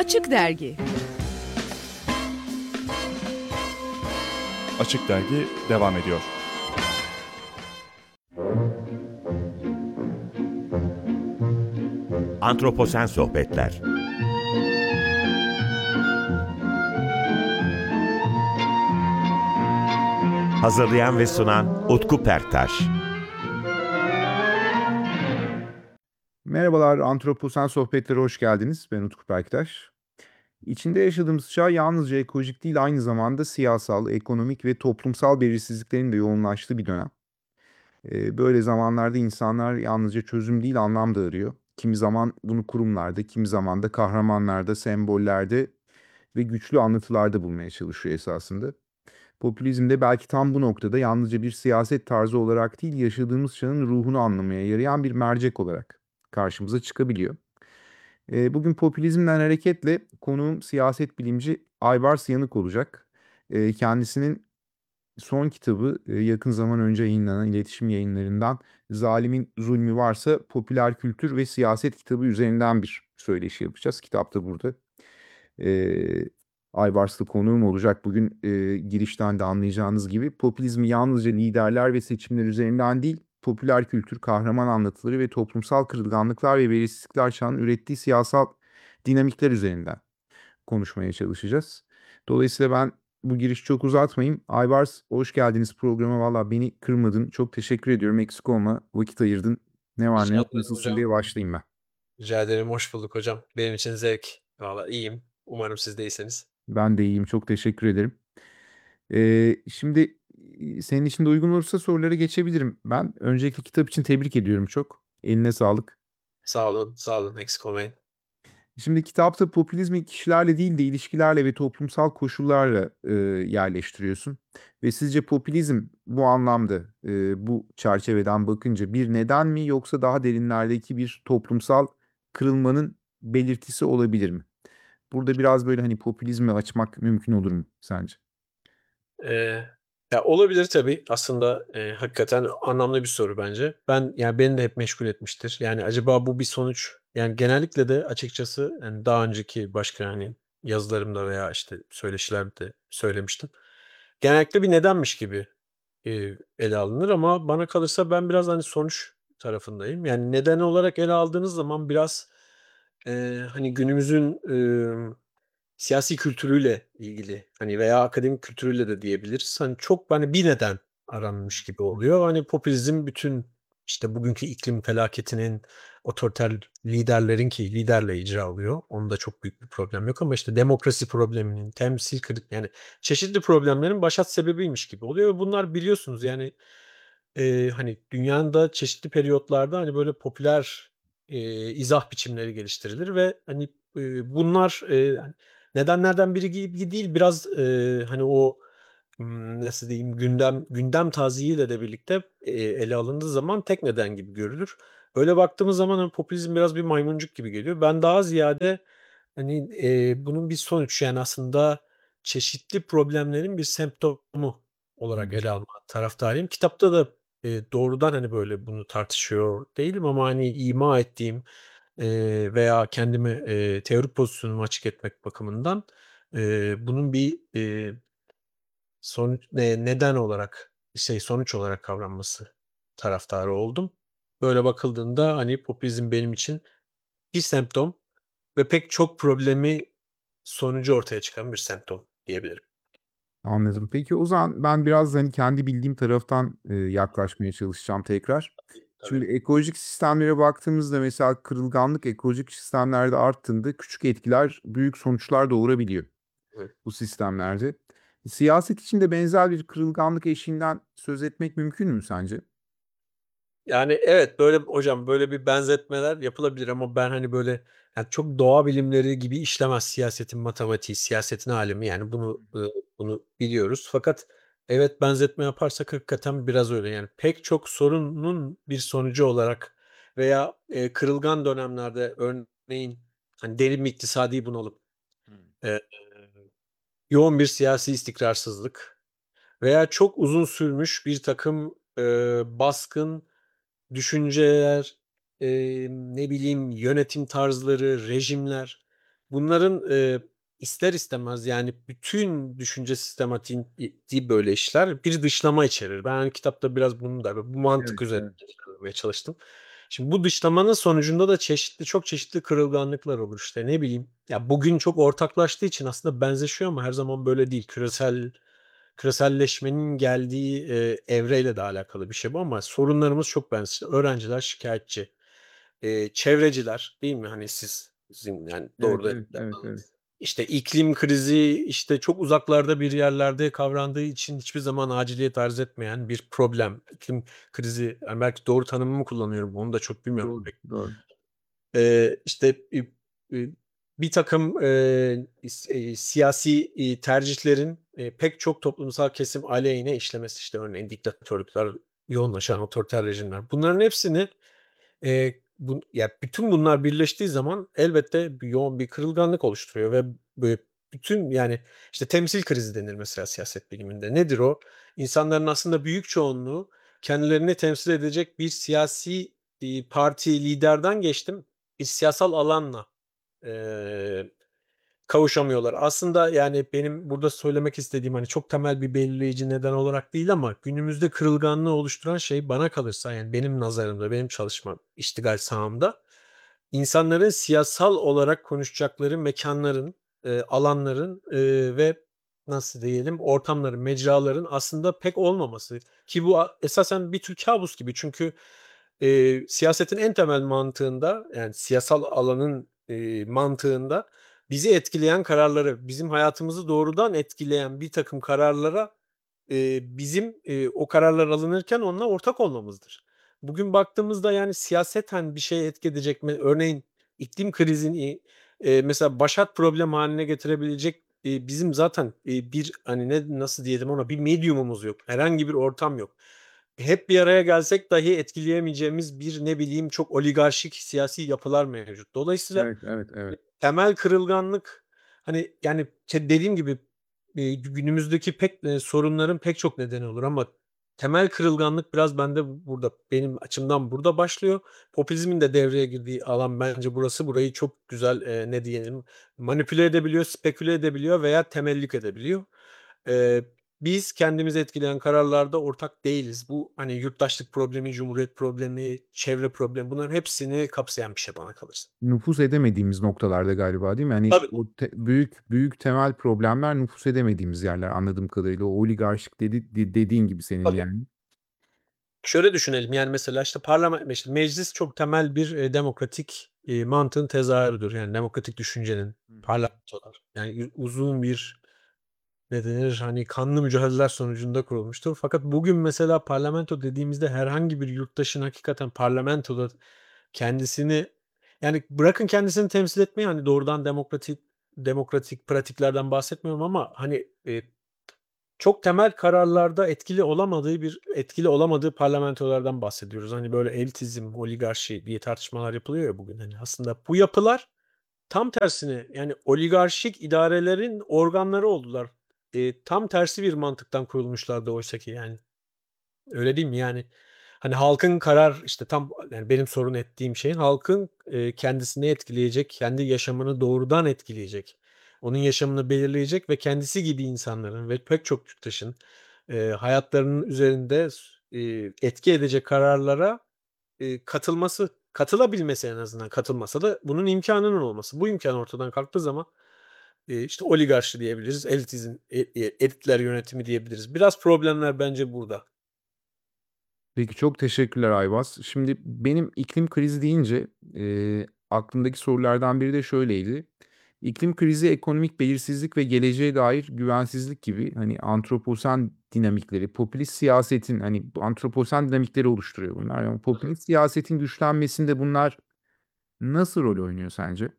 Açık Dergi. Açık Dergi devam ediyor. Antroposen Sohbetler. Hazırlayan ve sunan Utku Perktaş. Merhabalar, Antroposen Sohbetlere hoş geldiniz. Ben Utku Perktaş. İçinde yaşadığımız çağ yalnızca ekolojik değil, aynı zamanda siyasal, ekonomik ve toplumsal belirsizliklerin de yoğunlaştığı bir dönem. Böyle zamanlarda insanlar yalnızca çözüm değil, anlam da arıyor. Kimi zaman bunu kurumlarda, kimi zaman da kahramanlarda, sembollerde ve güçlü anlatılarda bulmaya çalışıyor esasında. Popülizm de belki tam bu noktada yalnızca bir siyaset tarzı olarak değil, yaşadığımız çağın ruhunu anlamaya yarayan bir mercek olarak karşımıza çıkabiliyor. Bugün popülizmden hareketle konuğum siyaset bilimci Aybars Yanık olacak. Kendisinin son kitabı yakın zaman önce yayınlanan iletişim yayınlarından Zalimin Zulmü Varsa Popüler Kültür ve Siyaset kitabı üzerinden bir söyleşi yapacağız. Kitap da burada. Ee, Aybars'lı konuğum olacak. Bugün girişten de anlayacağınız gibi popülizmi yalnızca liderler ve seçimler üzerinden değil, popüler kültür, kahraman anlatıları ve toplumsal kırılganlıklar ve belirsizlikler çağının ürettiği siyasal dinamikler üzerinden konuşmaya çalışacağız. Dolayısıyla ben bu girişi çok uzatmayayım. Aybars, hoş geldiniz programa. Valla beni kırmadın. Çok teşekkür ediyorum. Eksik olma. Vakit ayırdın. Ne var ne Rica yok ederim nasılsın hocam. diye başlayayım ben. Rica ederim. Hoş bulduk hocam. Benim için zevk. Valla iyiyim. Umarım siz de iyisiniz. Ben de iyiyim. Çok teşekkür ederim. Şimdi senin için de uygun olursa sorulara geçebilirim. Ben öncelikle kitap için tebrik ediyorum çok. Eline sağlık. Sağ olun. Sağ olun. Eksik olmayın. Şimdi kitapta popülizmi kişilerle değil de ilişkilerle ve toplumsal koşullarla yerleştiriyorsun. Ve sizce popülizm bu anlamda, bu çerçeveden bakınca bir neden mi yoksa daha derinlerdeki bir toplumsal kırılmanın belirtisi olabilir mi? Burada biraz böyle hani popülizmi açmak mümkün olur mu sence? Ee, Ya olabilir tabii. Aslında hakikaten anlamlı bir soru bence. Beni de hep meşgul etmiştir. Yani acaba bu bir sonuç. Yani genellikle de açıkçası yani daha önceki başka hani yazılarımda veya işte söyleşilerde söylemiştim. Genellikle bir nedenmiş gibi ele alınır ama bana kalırsa ben biraz hani sonuç tarafındayım. Yani neden olarak ele aldığınız zaman biraz hani günümüzün siyasi kültürüyle ilgili hani veya akademik kültürüyle de diyebiliriz. Hani çok hani bir neden aranmış gibi oluyor. Hani popülizm bütün işte bugünkü iklim felaketinin otoriter liderlerin ki liderle icra oluyor. Onda çok büyük bir problem yok ama işte demokrasi probleminin, temsil kırık yani çeşitli problemlerin başat sebebiymiş gibi oluyor ve bunlar biliyorsunuz yani hani dünyanın da çeşitli periyotlarda hani böyle popüler izah biçimleri geliştirilir ve hani bunlar hani nedenlerden biri gibi değil biraz hani o nasıl diyeyim gündem taziğiyle de birlikte ele alındığı zaman tek neden gibi görülür. Öyle baktığımız zaman hani popülizm biraz bir maymuncuk gibi geliyor. Ben daha ziyade hani bunun bir sonuç yani aslında çeşitli problemlerin bir semptomu Hı olarak hı. ele alma taraftarıyım. Kitapta da doğrudan hani böyle bunu tartışıyor değilim ama hani ima ettiğim veya kendimi teorik pozisyonumu açık etmek bakımından bunun bir neden olarak sonuç olarak kavranması taraftarı oldum. Böyle bakıldığında hani popülizm benim için bir semptom ve pek çok problemi sonucu ortaya çıkan bir semptom diyebilirim. Anladım. Peki o zaman ben biraz hani kendi bildiğim taraftan yaklaşmaya çalışacağım tekrar. Tabii. Şimdi ekolojik sistemlere baktığımızda mesela kırılganlık ekolojik sistemlerde arttığında küçük etkiler büyük sonuçlar doğurabiliyor Evet. bu sistemlerde. Siyaset için de benzer bir kırılganlık eşiğinden söz etmek mümkün mü sence? Yani, evet, böyle hocam, böyle bir benzetmeler yapılabilir ama ben, hani, böyle, yani, çok doğa bilimleri gibi işlemez siyasetin matematiği, siyasetin alemi. Yani, bunu biliyoruz. Fakat evet, benzetme yaparsak hakikaten biraz öyle. Yani, pek çok sorunun bir sonucu olarak veya kırılgan dönemlerde örneğin, hani, derin bir iktisadi bunalım, Hımm. eee, yoğun bir siyasi istikrarsızlık veya çok uzun sürmüş birtakım baskın düşünceler, ne bileyim, yönetim tarzları, rejimler. bunların, ister istemez, yani, bütün düşünce sistematiği böyle işler, bir dışlama içerir. Ben, hani, kitapta biraz bunu da bu mantık Evet, üzerinde evet. çalışmaya çalıştım. Şimdi bu dışlamanın sonucunda da çok çeşitli kırılganlıklar olur. İşte, ne bileyim, ya, bugün çok ortaklaştığı için aslında benzeşiyor ama her zaman böyle değil. Küreselleşmenin geldiği, evreyle de alakalı bir şey bu ama sorunlarımız çok benzer. Öğrenciler şikâyetçi. Çevreciler, değil mi? Hani, sizin, yani, Evet, doğrudan evet, evet, evet. İşte, iklim krizi, işte, çok uzaklarda bir yerlerde kavrandığı için hiçbir zaman aciliyet arz etmeyen bir problem. İklim krizi, yani, belki doğru tanımı mı kullanıyorum, onu da çok bilmiyorum. Doğru, doğru. İşte, birtakım, siyasi, tercihlerin, pek çok toplumsal kesim aleyhine işlemesi, işte, örneğin diktatörlükler, yoğunlaşan otoriter rejimler. Bunların hepsini, ya, bütün bunlar birleştiği zaman elbette yoğun bir kırılganlık oluşturuyor ve bütün, yani, işte, temsil krizi denir mesela siyaset biliminde. Nedir o? İnsanların aslında büyük çoğunluğu kendilerini temsil edecek bir siyasi, parti, liderden geçtim, bir siyasal alanla, eee, kavuşamıyorlar. Aslında, yani, benim burada söylemek istediğim, hani, çok temel bir belirleyici neden olarak değil ama günümüzde kırılganlığı oluşturan şey bana kalırsa, yani, benim nazarımda, benim çalışma iştigal sahamda insanların siyasal olarak konuşacakları mekânların, alanların, ve nasıl diyelim, ortamların, mecraların aslında pek olmaması ki bu esasen bir tür kâbus gibi. Çünkü, siyasetin en temel mantığında, yani, siyasal alanın, mantığında bizi etkileyen kararları, bizim hayatımızı doğrudan etkileyen birtakım kararlara, bizim, o kararlar alınırken onunla ortak olmamızdır. Bugün baktığımızda, yani, siyaseten bir şeye etki edecek mi? Örneğin iklim krizini, mesela başat problem hâline getirebilecek, bizim zaten, bir, hani, nasıl diyelim ona, bir medyumumuz yok. Herhangi bir ortam yok. Hep bir araya gelsek dahi etkileyemeyeceğimiz bir, ne bileyim, çok oligarşik siyasi yapılar mevcut. Dolayısıyla Evet, evet, evet. temel kırılganlık, hani, yani, dediğim gibi, günümüzdeki sorunların pek çok nedeni olur ama temel kırılganlık biraz bende burada, benim açımdan burada başlıyor. Popülizmin de devreye girdiği alan bence burası. Burayı çok güzel, ne diyelim, manipüle edebiliyor, speküle edebiliyor veya temellik edebiliyor. Eee, Biz kendimizi etkileyen kararlarda ortak değiliz. Bu, hani, yurttaşlık problemi, cumhuriyet problemi, çevre problemi bunların hepsini kapsayan bir şey bana kalırsa. Nüfuz edemediğimiz noktalarda galiba, değil mi? Hani, Tabii. o büyük temel problemler nüfuz edemediğimiz yerler anladığım kadarıyla. O oligarşik dediğin gibi senin Tabii. yani. Şöyle düşünelim, yani, mesela, işte, işte, meclis çok temel bir, demokratik, mantığın tezahürüdür. Yani, demokratik düşüncenin, Hı hı. parlamentolar, yani, uzun bir, ne denir, hani, kanlı mücadeleler sonucunda kurulmuştur. Fakat bugün mesela parlamento dediğimizde herhangi bir yurttaşın hakikaten parlamentoda kendisini, yani, bırakın kendisini temsil etmeyi, hani, doğrudan demokratik pratiklerden bahsetmiyorum ama, hani, çok temel kararlarda etkili olamadığı parlamentolardan bahsediyoruz. Hani, böyle elitizm, oligarşi diye tartışmalar yapılıyor ya bugün. Hani, aslında bu yapılar tam tersine, yani, oligarşik idarelerin organları oldular. Tam tersi bir mantıktan kurulmuşlardı oysaki, yani. Öyle değil mi? Yani, hani, halkın işte, tam, yani, benim sorun ettiğim şeyin halkın, kendisini etkileyecek, kendi yaşamını doğrudan etkileyecek, onun yaşamını belirleyecek ve kendisi gibi insanların ve pek çok yurttaşın, hayatlarının üzerinde etki edecek kararlara, katılabilmesi en azından, katılmasa da bunun imkânının olması. Bu imkân ortadan kalktığı zaman, işte, oligarşi diyebiliriz, elitizm, elitler yönetimi diyebiliriz. Biraz problemler bence burada. Peki, çok teşekkürler Ayvaz. Şimdi benim iklim krizi deyince, aklımdaki sorulardan biri de şöyleydi. İklim krizi, ekonomik belirsizlik ve geleceğe dair güvensizlik gibi, hani, antroposen dinamikleri, popülist siyasetin, hani, bu antroposen dinamikleri oluşturuyor bunlar. Yani popülist siyasetin güçlenmesinde bunlar nasıl rol oynuyor sence?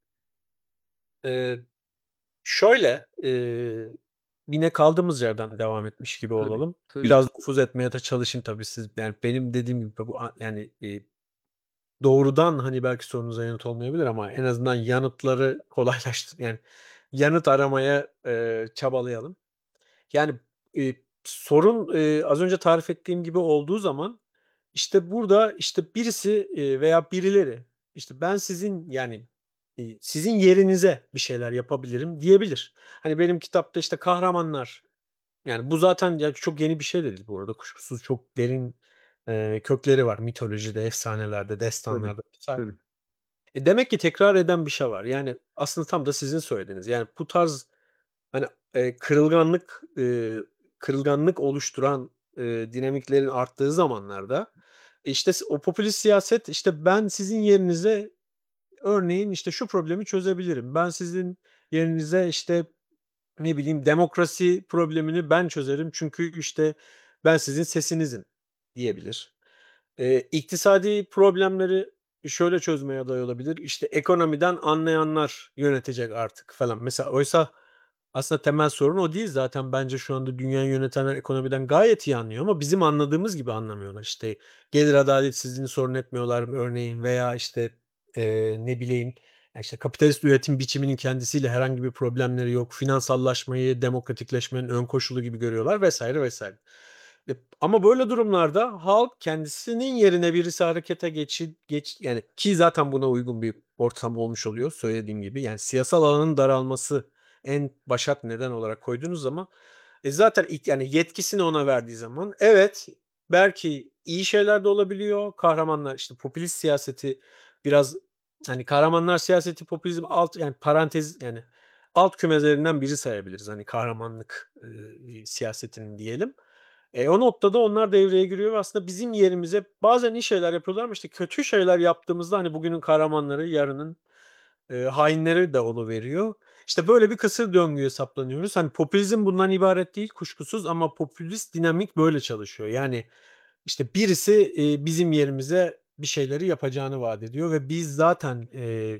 Eee Şöyle, yine kaldığımız yerden devam etmiş gibi Tabii, olalım. tabii. Biraz nüfuz etmeye de çalışayım tabii siz, yani, benim dediğim gibi bu yani, doğrudan, hani, belki sorunuza yanıt olmayabilir ama en azından yanıtları yani, yanıt aramaya, çabalayalım. Yani, sorun, az önce tarif ettiğim gibi olduğu zaman, işte, burada, işte, birisi, veya birileri, işte, ben sizin, yani, sizin yerinize bir şeyler yapabilirim diyebilir. Hani benim kitapta işte kahramanlar, yani bu zaten ya çok yeni bir şey de değil bu arada, kuşkusuz çok derin, kökleri var mitolojide, efsanelerde, Tabii, destanlarda vs. tabii. Demek ki tekrar eden bir şey var. Yani aslında tam da sizin söylediğiniz. Yani bu tarz, hani, kırılganlık oluşturan, dinamiklerin arttığı zamanlarda, işte, o popülist siyaset, işte, ben sizin yerinize örneğin, işte, şu problemi çözebilirim. Ben sizin yerinize, işte, ne bileyim, demokrasi problemini ben çözerim çünkü, işte, ben sizin sesinizim diyebilir. İktisadi problemleri şöyle çözmeye aday olabilir. İşte, ekonomiden anlayanlar yönetecek artık falan. Mesela oysa aslında temel sorun o değil zaten, bence şu anda dünyayı yönetenler ekonomiden gayet iyi anlıyor ama bizim anladığımız gibi anlamıyorlar. İşte, gelir adaletsizliğini sorun etmiyorlar örneğin veya, işte, ne bileyim, ya, işte, kapitalist üretim biçiminin kendisiyle herhangi bir problemleri yok. Finansallaşmayı demokratikleşmenin ön koşulu gibi görüyorlar vesaire vesaire. Ama böyle durumlarda halk kendisinin yerine birisi harekete yani ki zaten buna uygun bir ortam olmuş oluyor söylediğim gibi. Yani siyasal alanın daralması en başat neden olarak koyduğunuz zaman, zaten yani yetkisini ona verdiği zaman evet, belki iyi şeyler de olabiliyor. Kahramanlar, işte, popülist siyaseti biraz, hani, kahramanlar siyaseti popülizm alt, yani parantez, yani alt kümelerinden biri sayabiliriz. Hani, kahramanlık, siyasetinin diyelim. O noktada onlar devreye giriyor ve aslında bizim yerimize bazen iyi şeyler yapıyorlar ama işte kötü şeyler yaptığımızda, hani, bugünün kahramanları yarının, hainleri de oluveriyor. İşte böyle bir kısır döngüye saplanıyoruz. Hani, popülizm bundan ibaret değil kuşkusuz ama popülist dinamik böyle çalışıyor. Yani, işte, birisi, bizim yerimize bir şeyleri yapacağını vaat ediyor ve biz zaten,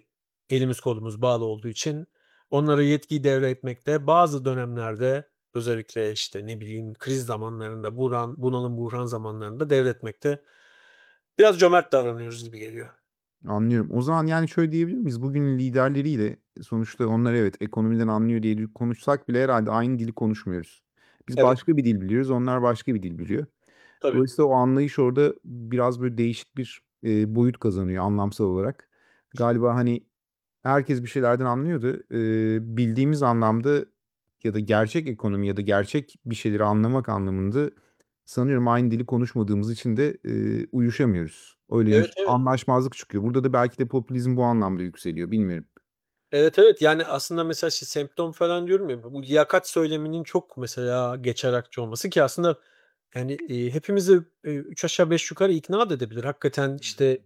elimiz kolumuz bağlı olduğu için onlara yetkiyi devretmekte, bazı dönemlerde özellikle, işte, ne bileyim, kriz zamanlarında, bunalım, buhran zamanlarında devretmekte biraz cömert davranıyoruz gibi geliyor. Anlıyorum. O zaman, yani, şöyle diyebilir miyiz? Bugünün liderleriyle sonuçta onlar evet, ekonomiden anlıyor diye konuşsak bile herhâlde aynı dili konuşmuyoruz. Biz Evet, başka bir dil biliyoruz, onlar başka bir dil biliyor. tabii. Dolayısıyla o anlayış orada biraz böyle değişik bir, boyut kazanıyor anlamsal olarak. Galiba, hani, herkes bir şeylerden anlıyordu. Bildiğimiz anlamda ya da gerçek ekonomi ya da gerçek bir şeyleri anlamak anlamında sanıyorum aynı dili konuşmadığımız için de, uyuşamıyoruz. Öyle bir Evet, evet. anlaşmazlık çıkıyor. Burada da belki de popülizm bu anlamda yükseliyor, bilmiyorum. Evet, evet. Yani, aslında mesela işte semptom falan diyorum ya, bu liyakat söyleminin çok mesela geçer akçe olması ki aslında, yani, hepimizi, 3 aşağı 5 yukarı ikna da edebilir. Hakikaten, işte,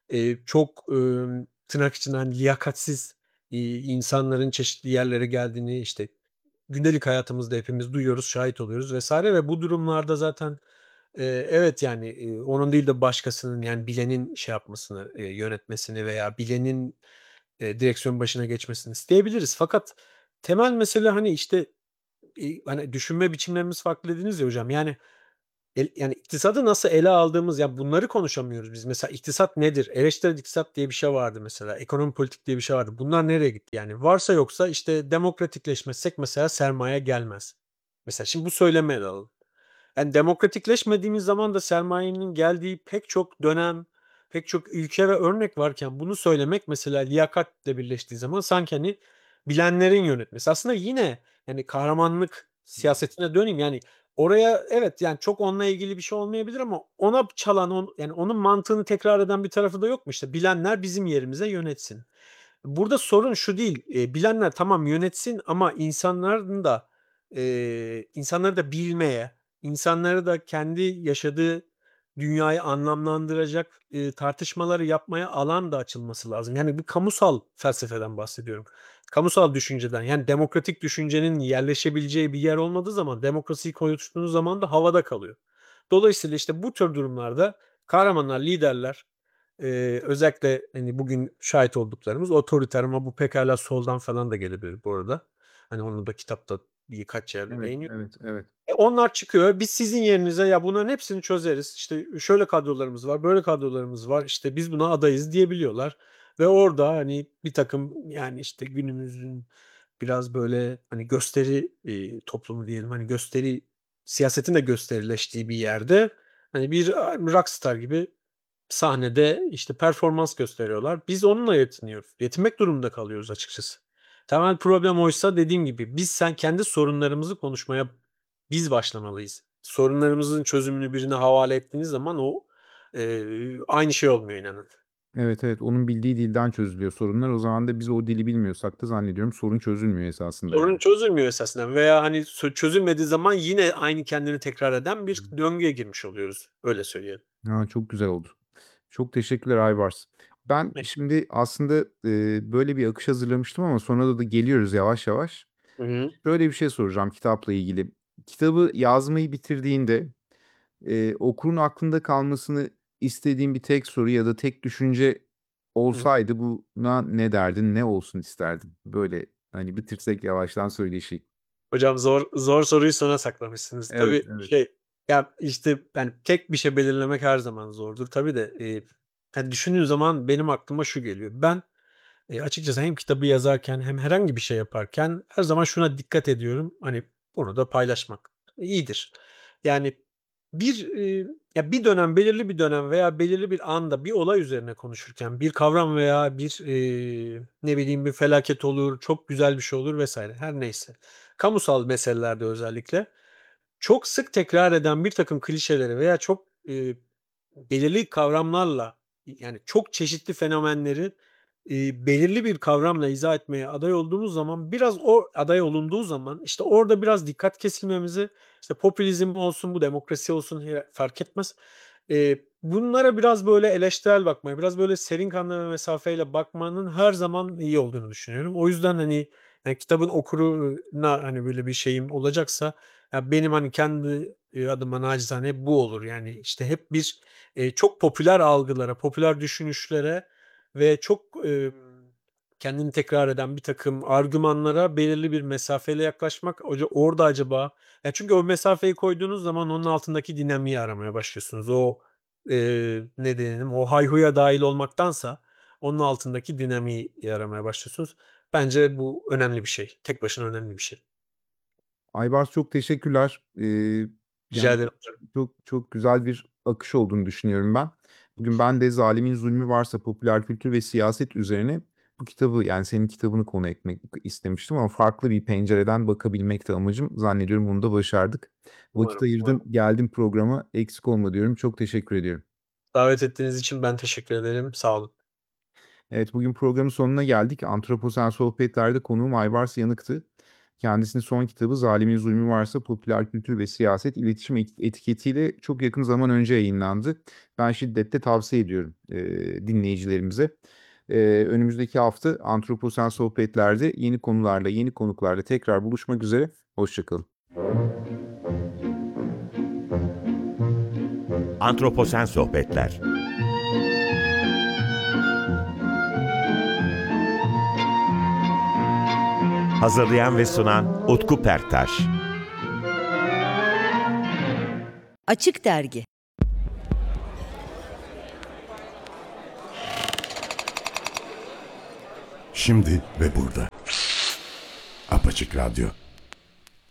çok, tırnak içinde, hani, liyakatsiz, insanların çeşitli yerlere geldiğini, işte, gündelik hayatımızda hepimiz duyuyoruz, şahit oluyoruz vs. ve bu durumlarda zaten, evet, yani, onun değil de başkasının, yani, bilenin şey yapmasını, yönetmesini veya bilenin, direksiyonun başına geçmesini isteyebiliriz. Fakat temel mesele, hani, işte, hani, düşünme biçimlerimiz farklı dediniz ya hocam, yani, yani, iktisadı nasıl ele aldığımız, ya, bunları konuşamıyoruz biz. Mesela iktisat nedir? Eleştirel iktisat diye bir şey vardı mesela. Ekonomi politik diye bir şey vardı. Bunlar nereye gitti? Yani, varsa yoksa, işte, demokratikleşmezsek mesela sermaye gelmez. Mesela şimdi bu söylemi ele alalım. Yani, demokratikleşmediğimiz zaman da sermayenin geldiği pek çok dönem, pek çok ülke ve örnek varken bunu söylemek mesela liyakatle birleştiği zaman sanki, hani, bilenlerin yönetmesi. Aslında yine, yani, kahramanlık siyasetine döneyim, yani, oraya evet, yani, çok onunla ilgili bir şey olmayabilir ama ona çalan, yani, onun mantığını tekrar eden bir tarafı da yok mu? İşte, bilenler bizim yerimize yönetsin. Burada sorun şu değil, bilenler tamam yönetsin ama insanları da bilmeye, insanları da kendi yaşadığı dünyayı anlamlandıracak, tartışmaları yapmaya alan da açılması lazım. Yani bir kamusal felsefeden bahsediyorum. Kamusal düşünceden, yani demokratik düşüncenin yerleşebileceği bir yer olmadığı zaman, demokrasiyi konuştuğunuz zaman da havada kalıyor. Dolayısıyla işte bu tür durumlarda kahramanlar, liderler, özellikle, hani, bugün şahit olduklarımız otoriter ama bu pekâlâ soldan falan da gelebilir bu arada. Hani, onu da kitapta birkaç yerde Evet, değiniyor. evet, evet. Onlar çıkıyor. Biz sizin yerinize ya bunların hepsini çözeriz. İşte şöyle kadrolarımız var, böyle kadrolarımız var. İşte biz buna adayız diyebiliyorlar ve orada, hani, birtakım, yani, işte, günümüzün biraz böyle, hani, gösteri, toplumu diyelim, hani, siyasetin de gösterileştiği bir yerde, hani, bir rockstar gibi sahnede işte performans gösteriyorlar. Biz onunla yetiniyoruz. Yetinmek durumunda kalıyoruz açıkçası. Temel problem oysa dediğim gibi sen kendi sorunlarımızı konuşmaya biz başlamalıyız. Sorunlarımızın çözümünü birine havale ettiğiniz zaman o aynı şey olmuyor inanın. Evet, evet, onun bildiği dilden çözülüyor sorunlar. O zaman da biz o dili bilmiyorsak da zannediyorum sorun çözülmüyor esasında Sorun yani. çözülmüyor esasında veya hani çözülmediği zaman yine aynı kendini tekrar eden bir döngüye girmiş oluyoruz. Öyle söyleyelim. Ha, çok güzel oldu. Çok teşekkürler Aybars. Ben Ne? şimdi aslında böyle bir akış hazırlamıştım ama sonra da geliyoruz yavaş yavaş. Hı hı. Böyle bir şey soracağım kitapla ilgili. Kitabı yazmayı bitirdiğinde okurun aklında kalmasını istediğin bir tek soru ya da tek düşünce Hı. olsaydı buna ne derdin, ne olsun isterdin? Böyle hani bitirsek yavaştan söyleşi. Hocam zor soruyu sona saklamışsınız. Evet, Tabii evet. ya işte yani tek bir şey belirlemek her zaman zordur. Tabii de hani düşündüğün zaman benim aklıma şu geliyor. Ben açıkçası hem kitabı yazarken hem herhangi bir şey yaparken her zaman şuna dikkat ediyorum. Hani bunu da paylaşmak iyidir. Yani ya bir dönem, belirli bir dönem veya belirli bir anda bir olay üzerine konuşurken bir kavram veya ne bileyim bir felaket olur, çok güzel bir şey olur vesaire her neyse. Kamusal meselelerde özellikle çok sık tekrar eden birtakım klişeleri veya çok belirli kavramlarla yani çok çeşitli fenomenleri belirli bir kavramla izah etmeye aday olduğumuz zaman biraz o aday olunduğu zaman işte orada biraz dikkat kesilmemizi işte popülizm olsun bu demokrasi olsun fark etmez. Bunlara biraz böyle eleştirel bakmaya, biraz böyle serin kanlı ve mesafeyle bakmanın her zaman iyi olduğunu düşünüyorum. O yüzden hani yani kitabın okuruna hani böyle bir şeyim olacaksa ya benim hani kendi adıma nacizane bu olur. Yani işte hep çok popüler algılara, popüler düşünüşlere ve çok kendini tekrar eden birtakım argümanlara belirli bir mesafeyle yaklaşmak. Orada acaba ya çünkü o mesafeyi koyduğunuz zaman onun altındaki dinamiği aramaya başlıyorsunuz. O ne diyelim, o hayhuya dahil olmaktansa onun altındaki dinamiği aramaya başlıyorsunuz. Bence bu önemli bir şey. Tek başına önemli bir şey. Aybars çok teşekkürler. Rica Yani ederim. çok çok güzel bir akış olduğunu düşünüyorum ben. Bugün ben de Zalimin Zulmü Varsa Popüler Kültür ve Siyaset üzerine bu kitabı yani senin kitabını konu etmek istemiştim ama farklı bir pencereden bakabilmek de amacım. Zannediyorum bunu da başardık. Vakit Umarım. ayırdın, geldin programa. Eksik olma diyorum. Çok teşekkür ediyorum. Davet ettiğiniz için ben teşekkür ederim. Sağ olun. Evet, bugün programın sonuna geldik. Antroposen Sohbetler'de konuğum Aybars Yanık'tı. Kendisinin son kitabı Zalimin Zulmü Varsa Popüler Kültür ve Siyaset iletişim etiketiyle çok yakın zaman önce yayınlandı. Ben şiddetle tavsiye ediyorum dinleyicilerimize. Önümüzdeki hafta Antroposen Sohbetler'de yeni konularla, yeni konuklarla tekrar buluşmak üzere. Hoşçakalın. Antroposen Sohbetler. Hazırlayan ve sunan Utku Perktaş. Açık Dergi. Şimdi ve burada. Apaçık Radyo.